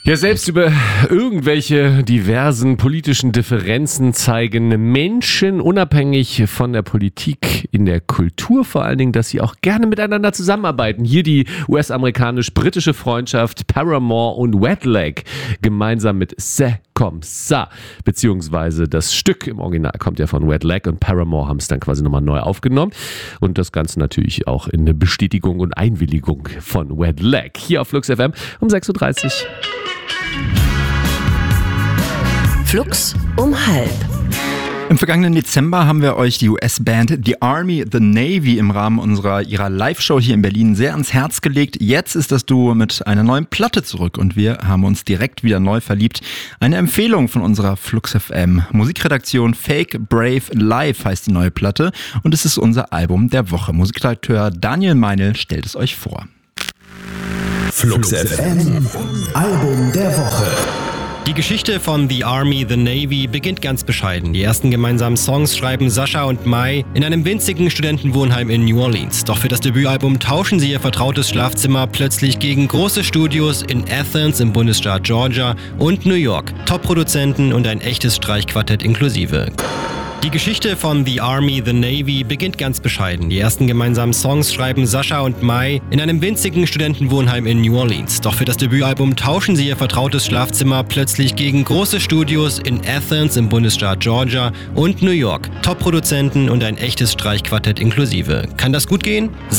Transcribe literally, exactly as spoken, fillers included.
Ja, selbst über irgendwelche diversen politischen Differenzen zeigen Menschen unabhängig von der Politik in der Kultur vor allen Dingen, dass sie auch gerne miteinander zusammenarbeiten. Hier die U S-amerikanisch-britische Freundschaft Paramore und Wet Leg gemeinsam mit C'est comme ça, beziehungsweise das Stück im Original kommt ja von Wet Leg und Paramore haben es dann quasi nochmal neu aufgenommen und das Ganze natürlich auch in eine Bestätigung und Einwilligung von Wet Leg. Hier auf Flux F M um sechs Uhr dreißig. Flux um halb. Im vergangenen Dezember haben wir euch die U S-Band The Army, The Navy im Rahmen unserer ihrer Live-Show hier in Berlin sehr ans Herz gelegt. Jetzt ist das Duo mit einer neuen Platte zurück und wir haben uns direkt wieder neu verliebt. Eine Empfehlung von unserer Flux F M Musikredaktion. Fake Brave Live heißt die neue Platte und es ist unser Album der Woche. Musikredakteur Daniel Meinl stellt es euch vor. Flux F M Album der Woche. Die Geschichte von The Army, The Navy beginnt ganz bescheiden. Die ersten gemeinsamen Songs schreiben Sascha und Mai in einem winzigen Studentenwohnheim in New Orleans. Doch für das Debütalbum tauschen sie ihr vertrautes Schlafzimmer plötzlich gegen große Studios in Athens im Bundesstaat Georgia und New York. Top-Produzenten und ein echtes Streichquartett inklusive. Die Geschichte von The Army, The Navy beginnt ganz bescheiden. Die ersten gemeinsamen Songs schreiben Sascha und Mai in einem winzigen Studentenwohnheim in New Orleans. Doch für das Debütalbum tauschen sie ihr vertrautes Schlafzimmer plötzlich gegen große Studios in Athens im Bundesstaat Georgia und New York. Top-Produzenten und ein echtes Streichquartett inklusive. Kann das gut gehen?